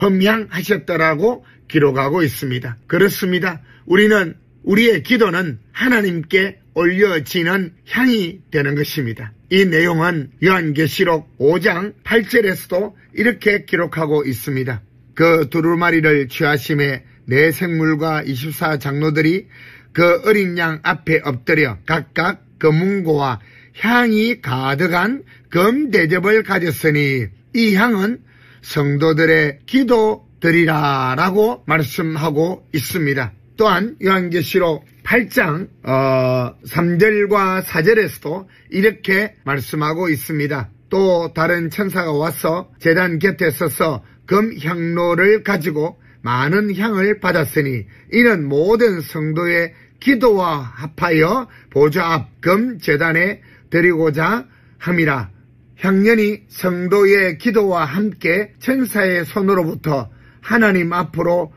흠향하셨더라고 기록하고 있습니다. 그렇습니다. 우리의 기도는 하나님께 올려지는 향이 되는 것입니다. 이 내용은 요한계시록 5장 8절에서도 이렇게 기록하고 있습니다. 그 두루마리를 취하심에 네 생물과 24장로들이 그 어린 양 앞에 엎드려 각각 금은고와 향이 가득한 금대접을 가졌으니 이 향은 성도들의 기도들이라 라고 말씀하고 있습니다. 또한 요한계시록 8장 3절과 4절에서도 이렇게 말씀하고 있습니다. 또 다른 천사가 와서 제단 곁에 서서 금향로를 가지고 많은 향을 받았으니 이는 모든 성도의 기도와 합하여 보좌 앞 금제단에 드리고자 함이라. 향연이 성도의 기도와 함께 천사의 손으로부터 하나님 앞으로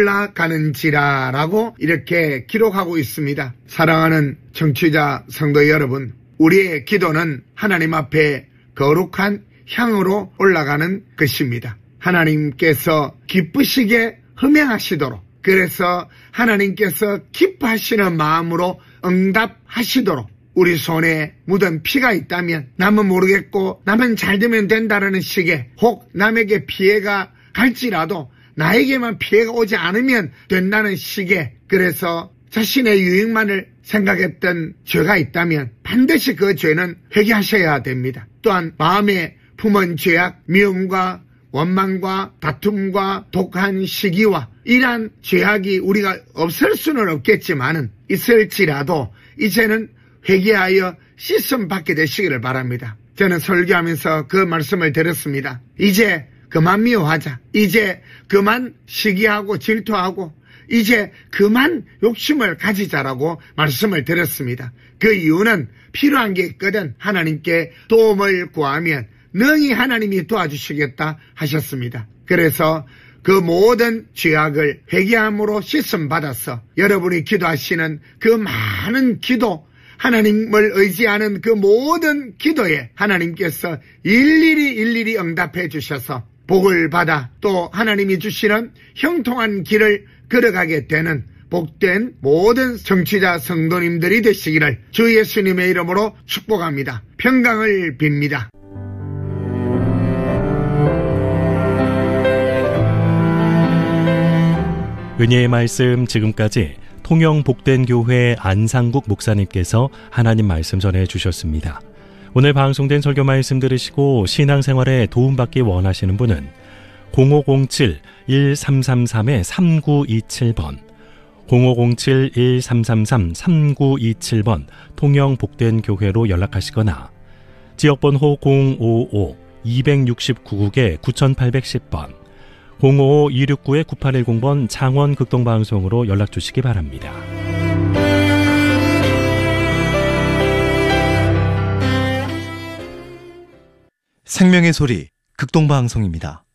올라가는지라 라고 이렇게 기록하고 있습니다. 사랑하는 청취자 성도 여러분, 우리의 기도는 하나님 앞에 거룩한 향으로 올라가는 것입니다. 하나님께서 기쁘시게 흠양하시도록, 그래서 하나님께서 기뻐하시는 마음으로 응답하시도록, 우리 손에 묻은 피가 있다면 남은 모르겠고 남은 잘 되면 된다라는 식의, 혹 남에게 피해가 갈지라도 나에게만 피해가 오지 않으면 된다는 식의, 그래서 자신의 유익만을 생각했던 죄가 있다면 반드시 그 죄는 회개하셔야 됩니다. 또한 마음에 품은 죄악, 미움과 원망과 다툼과 독한 시기와 이러한 죄악이 우리가 없을 수는 없겠지만은 있을지라도 이제는 회개하여 씻음 받게 되시기를 바랍니다. 저는 설교하면서 그 말씀을 드렸습니다. 이제 그만 미워하자. 이제 그만 시기하고 질투하고 이제 그만 욕심을 가지자라고 말씀을 드렸습니다. 그 이유는 필요한 게 있거든 하나님께 도움을 구하면 능히 하나님이 도와주시겠다 하셨습니다. 그래서 그 모든 죄악을 회개함으로 씻음 받아서 여러분이 기도하시는 그 많은 기도, 하나님을 의지하는 그 모든 기도에 하나님께서 일일이 응답해 주셔서 복을 받아 또 하나님이 주시는 형통한 길을 걸어가게 되는 복된 모든 청취자 성도님들이 되시기를 주 예수님의 이름으로 축복합니다. 평강을 빕니다. 은혜의 말씀, 지금까지 통영 복된교회 안상국 목사님께서 하나님 말씀 전해주셨습니다. 오늘 방송된 설교 말씀 들으시고 신앙생활에 도움받기 원하시는 분은 0507-1333-3927번 0507-1333-3927번 통영 복된교회로 연락하시거나 지역번호 055-269국에 9810번 055-269-9810번 창원 극동방송으로 연락주시기 바랍니다. 생명의 소리 극동방송입니다.